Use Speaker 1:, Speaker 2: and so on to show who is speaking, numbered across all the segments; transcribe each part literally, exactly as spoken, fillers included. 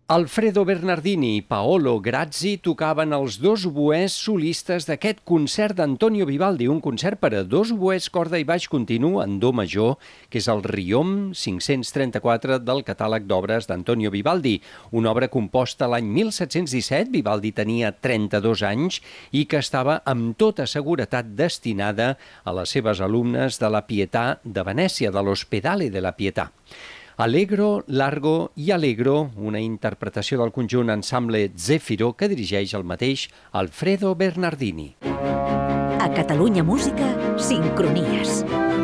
Speaker 1: Alfredo Bernardini i Paolo Grazzi tocaven els dos oboès solistes d'aquest concert d'Antonio Vivaldi, un concert per a dos oboès, corda i baix continu en do major, que és el Riom cinc-cents trenta-quatre del catàleg d'obres d'Antonio Vivaldi, una obra composta l'any mil set-cents disset, Vivaldi tenia trenta-dos anys, i que estava amb tota seguretat destinada a les seves alumnes de la Pietà de Venècia, de l'Ospedale de la Pietà. Allegro, Largo i Allegro, una interpretació del conjunt ensemble Zèfiro que dirigeix el mateix Alfredo Bernardini.
Speaker 2: A Catalunya Música, Sincronies.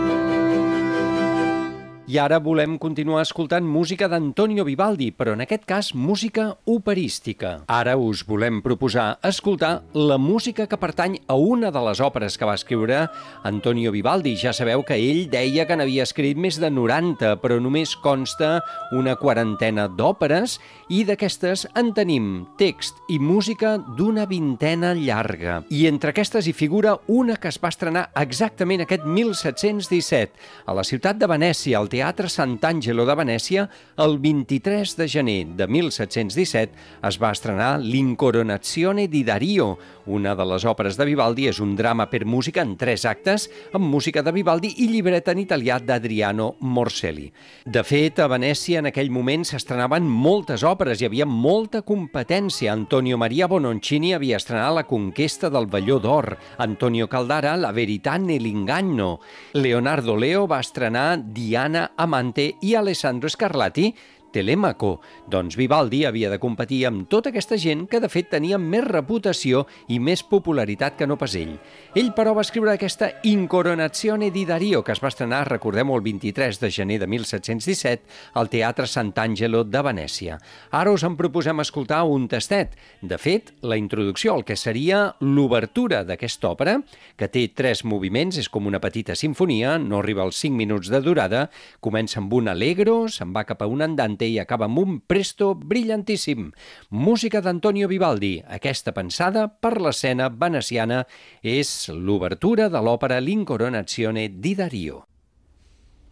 Speaker 1: I ara volem continuar escoltant música d'Antonio Vivaldi, però en aquest cas música operística. Ara us volem proposar escoltar la música que pertany a una de les òperes que va escriure Antonio Vivaldi. Ja sabeu que ell deia que n'havia escrit més de noranta, però només consta una quarantena d'òperes i d'aquestes en tenim text i música d'una vintena llarga. I entre aquestes hi figura una que es va estrenar exactament aquest mil set-cents disset a la ciutat de Venècia, al Teatre Sant'Angelo de Venècia. El vint-i-tres de gener de mil set-cents disset es va estrenar l'Incoronazione di Dario. Una de les òperes de Vivaldi és un drama per música en tres actes, amb música de Vivaldi i llibret en italià d'Adriano Morselli. De fet, a Venècia en aquell moment s'estrenaven moltes òperes, hi havia molta competència. Antonio Maria Bononcini havia estrenat La conquesta del Velló d'Or, Antonio Caldara La verità nell'inganno, Leonardo Leo va estrenar Diana Amante i Alessandro Scarlatti Telèmaco. Doncs Vivaldi havia de competir amb tota aquesta gent que de fet tenia més reputació i més popularitat que no pas ell. Ell però va escriure aquesta Incoronazione di Dario que es va estrenar, recordem-ho, el vint-i-tres de gener de mil set-cents disset al Teatre Sant'Angelo de Venècia. Ara us en proposem escoltar un tastet. De fet, la introducció, el que seria l'obertura d'aquesta òpera, que té tres moviments, és com una petita sinfonia, no arriba als cinc minuts de durada, comença amb un allegro, se'n va cap a un andante i acaba amb un presto brillantíssim. Música d'Antonio Vivaldi. Aquesta pensada per l'escena veneciana és l'obertura de l'òpera L'Incoronazione di Dario.